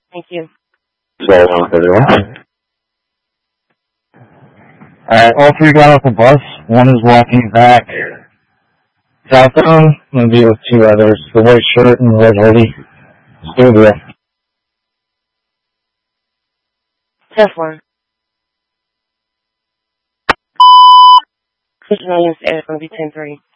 Thank you. So, everyone. Alright, all three got off the bus. One is walking back southbound. I'm going to be with two others, the white shirt and the red hoodie. Still there. Test one. Christian Williams, it's going to be 10-3.